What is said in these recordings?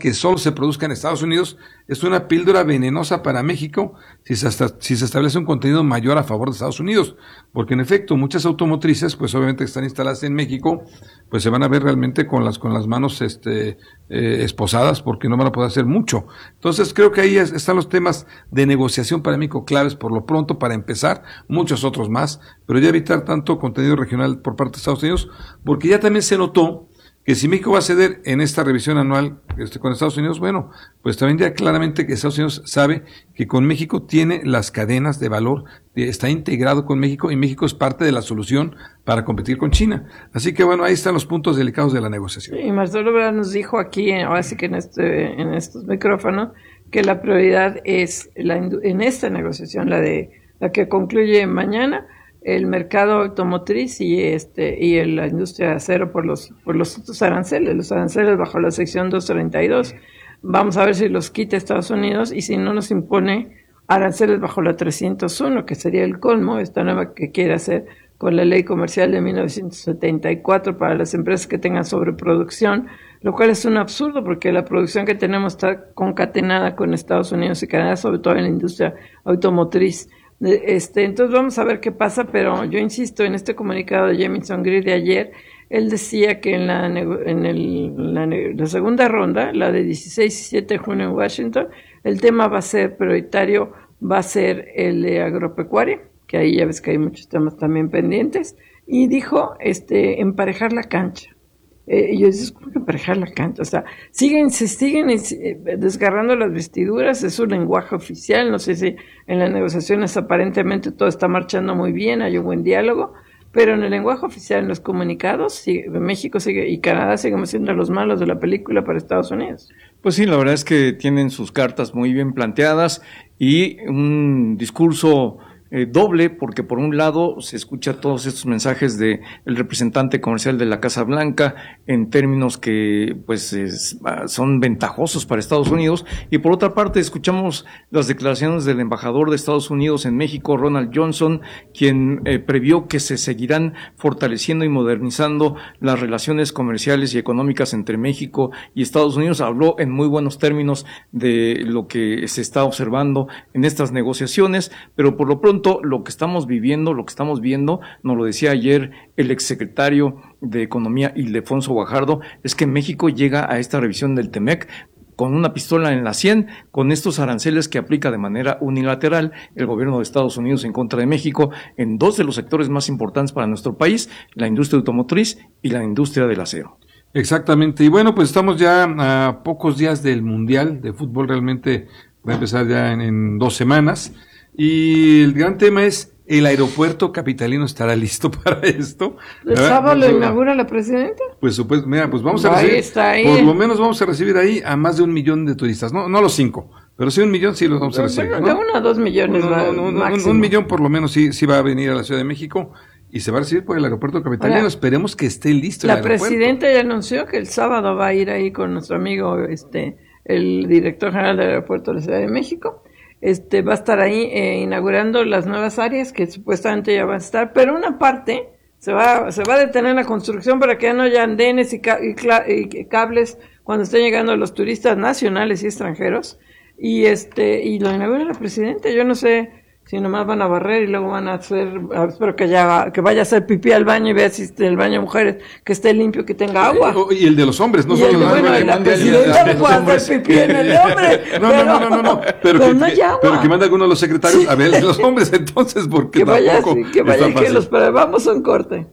que solo se produzca en Estados Unidos es una píldora venenosa para México si se establece un contenido mayor a favor de Estados Unidos, porque en efecto muchas automotrices, pues obviamente que están instaladas en México, pues se van a ver realmente con las manos esposadas, porque no van a poder hacer mucho. Entonces creo que ahí están los temas de negociación para México claves por lo pronto, para empezar, muchos otros más, pero ya evitar tanto contenido regional por parte de Estados Unidos, porque ya también se notó que si México va a ceder en esta revisión anual con Estados Unidos, bueno, pues también ya claramente que Estados Unidos sabe que con México tiene las cadenas de valor, está integrado con México y México es parte de la solución para competir con China. Así que bueno, ahí están los puntos delicados de la negociación. Y Marcelo Ebrard nos dijo aquí, ahora sí que en estos micrófonos, que la prioridad es en esta negociación, la que concluye mañana, el mercado automotriz y la industria de acero por los otros aranceles, los aranceles bajo la sección 232. Vamos a ver si los quita Estados Unidos y si no nos impone aranceles bajo la 301, que sería el colmo, esta nueva que quiere hacer con la ley comercial de 1974 para las empresas que tengan sobreproducción, lo cual es un absurdo porque la producción que tenemos está concatenada con Estados Unidos y Canadá, sobre todo en la industria automotriz. Entonces vamos a ver qué pasa, pero yo insisto en este comunicado de Jamieson Greer de ayer. Él decía que en la segunda ronda, la de 16 y 7 de junio en Washington, el tema va a ser prioritario, va a ser el de agropecuaria, que ahí ya ves que hay muchos temas también pendientes, y dijo emparejar la cancha. Y yo digo, ¿cómo que emparejar la cancha? O sea, se siguen desgarrando las vestiduras, es un lenguaje oficial, no sé si en las negociaciones aparentemente todo está marchando muy bien, hay un buen diálogo, pero en el lenguaje oficial, en los comunicados, México sigue y Canadá seguimos siendo los malos de la película para Estados Unidos. Pues sí, la verdad es que tienen sus cartas muy bien planteadas y un discurso doble, porque por un lado se escucha todos estos mensajes de el representante comercial de la Casa Blanca en términos que pues son ventajosos para Estados Unidos, y por otra parte escuchamos las declaraciones del embajador de Estados Unidos en México, Ronald Johnson, quien previó que se seguirán fortaleciendo y modernizando las relaciones comerciales y económicas entre México y Estados Unidos. Habló en muy buenos términos de lo que se está observando en estas negociaciones, pero por lo pronto lo que estamos viendo, nos lo decía ayer el exsecretario de Economía, Ildefonso Guajardo, es que México llega a esta revisión del TEMEC con una pistola en la 100, con estos aranceles que aplica de manera unilateral el gobierno de Estados Unidos en contra de México en dos de los sectores más importantes para nuestro país, la industria automotriz y la industria del acero. Exactamente, y bueno, pues estamos ya a pocos días del Mundial de Fútbol, realmente va a empezar ya en 2 semanas. Y el gran tema es, ¿el aeropuerto capitalino estará listo para esto? ¿El sábado lo inaugura la presidenta? Pues mira, pues vamos a recibir, por lo menos vamos a recibir ahí a más de 1 millón de turistas, no los 5, pero sí 1 millón sí los vamos a recibir. Bueno, de 1 a 2 millones máximo. 1 millón por lo menos sí va a venir a la Ciudad de México y se va a recibir por el aeropuerto capitalino. Ahora, esperemos que esté listo el aeropuerto. La presidenta ya anunció que el sábado va a ir ahí con nuestro amigo, el director general del aeropuerto de la Ciudad de México. Va a estar ahí inaugurando las nuevas áreas que supuestamente ya van a estar, pero una parte se va a detener la construcción para que ya no haya andenes y cables cuando estén llegando los turistas nacionales y extranjeros, y lo inaugura la presidenta. Yo no sé si nomás van a barrer y luego van a hacer, espero que vaya a hacer pipí al baño y vea si el baño de mujeres que esté limpio, que tenga agua. Y el de los hombres, no solo la presidenta no puede hacer pipí en el hombre. No. Pero no hay agua. Pero que mande alguno de los secretarios a ver de los hombres, entonces, porque vamos a un corte.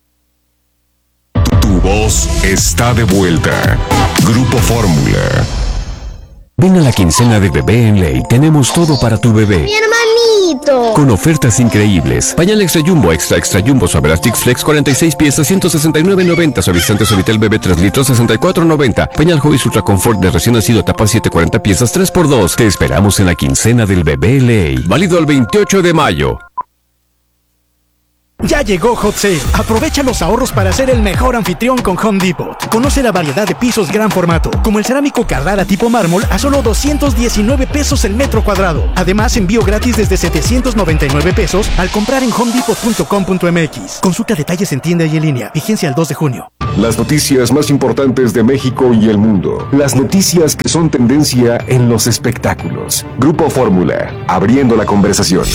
Tu voz está de vuelta. Grupo Fórmula. Ven a la quincena de Bebé en Ley. Tenemos todo para tu bebé. ¡Mi hermanito! Con ofertas increíbles. Pañal Extra Jumbo, Extra Jumbo, Suavelastic Flex, 46 piezas, 169.90. Suavizante Suavitel Bebé 3 litros, 64.90. Pañal Hobbies Ultra Comfort de recién nacido, tapa 740 piezas, 3x2. Te esperamos en la quincena del Bebé Ley. Válido el 28 de mayo. Ya llegó Hot Sale. Aprovecha los ahorros para ser el mejor anfitrión con Home Depot. Conoce la variedad de pisos gran formato, como el cerámico Carrara tipo mármol a solo 219 pesos el metro cuadrado. Además, envío gratis desde 799 pesos al comprar en homedepot.com.mx. Consulta detalles en tienda y en línea. Vigencia el 2 de junio. Las noticias más importantes de México y el mundo. Las noticias que son tendencia en los espectáculos. Grupo Fórmula, abriendo la conversación.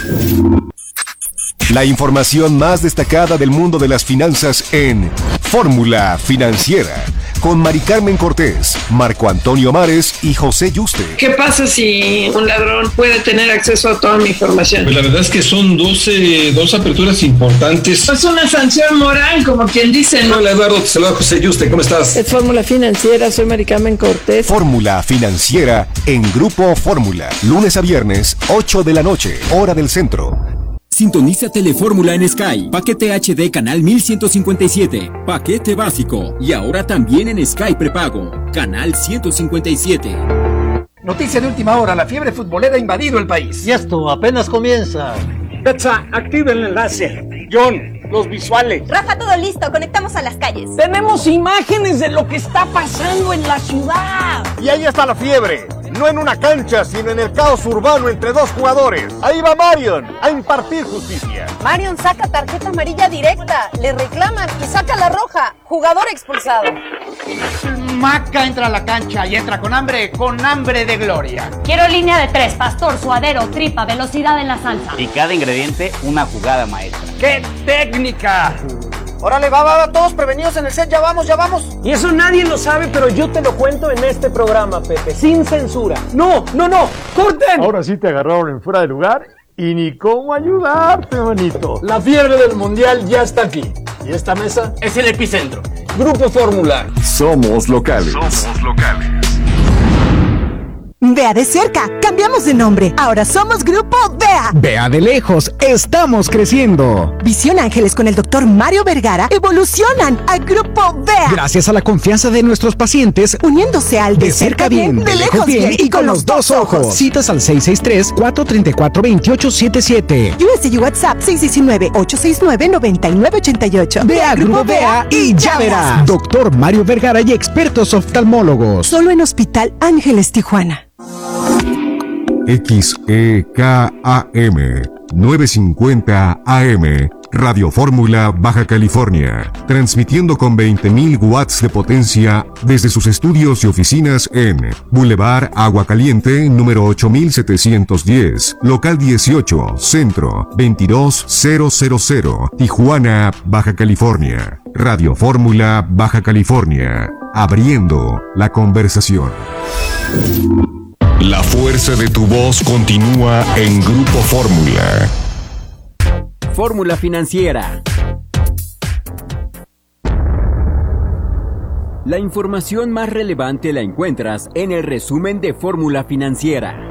La información más destacada del mundo de las finanzas en Fórmula Financiera, con Mari Carmen Cortés, Marco Antonio Mares y José Yuste. ¿Qué pasa si un ladrón puede tener acceso a toda mi información? Pues la verdad es que son dos aperturas importantes. Es una sanción moral, como quien dice, ¿no? Hola Eduardo, te saluda José Yuste, ¿cómo estás? Es Fórmula Financiera, soy Mari Carmen Cortés. Fórmula Financiera en Grupo Fórmula, lunes a viernes, 8 de la noche, hora del centro. Sintoniza Telefórmula en Sky. Paquete HD canal 1157. Paquete básico. Y ahora también en Sky prepago. Canal 157. Noticia de última hora. La fiebre futbolera ha invadido el país. Y esto apenas comienza. Betsa, activa el enlace. John, los visuales. Rafa, todo listo. Conectamos a las calles. Tenemos imágenes de lo que está pasando en la ciudad. Y ahí está la fiebre. No en una cancha, sino en el caos urbano entre dos jugadores. Ahí va Marion a impartir justicia. Marion saca tarjeta amarilla directa, le reclaman y saca la roja. Jugador expulsado. Maca entra a la cancha y entra con hambre de gloria. Quiero línea de 3, pastor, suadero, tripa, velocidad en la salsa. Y cada ingrediente una jugada maestra. ¡Qué técnica! Órale, va, todos prevenidos en el set, ya vamos. Y eso nadie lo sabe, pero yo te lo cuento en este programa, Pepe, sin censura. ¡No! ¡Corten! Ahora sí te agarraron en fuera de lugar y ni cómo ayudarte, manito. La fiebre del mundial ya está aquí. Y esta mesa Es el epicentro. Grupo Fórmula. Somos locales. Vea de cerca, cambiamos de nombre. Ahora somos Grupo Vea. Vea de lejos, estamos creciendo. Visión Ángeles con el doctor Mario Vergara evolucionan a Grupo Vea. Gracias a la confianza de nuestros pacientes, uniéndose al de cerca bien, de lejos bien y con los dos ojos. Citas al 663-434-2877. US y WhatsApp 619-869-9988. Vea Grupo Vea y ya verás. Doctor Mario Vergara y expertos oftalmólogos. Solo en Hospital Ángeles Tijuana. XEKAM 950 AM, Radio Fórmula, Baja California, transmitiendo con 20.000 watts de potencia desde sus estudios y oficinas en Boulevard Agua Caliente, número 8710, local 18, centro 22000, Tijuana, Baja California. Radio Fórmula, Baja California, abriendo la conversación. La fuerza de tu voz continúa en Grupo Fórmula. Fórmula Financiera. La información más relevante la encuentras en el resumen de Fórmula Financiera.